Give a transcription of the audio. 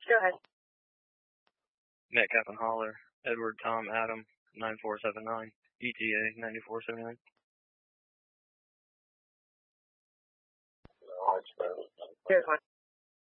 Go ahead. Metcalf and Holler, Edward Tom Adam, 9479, ETA 9479. Here's one.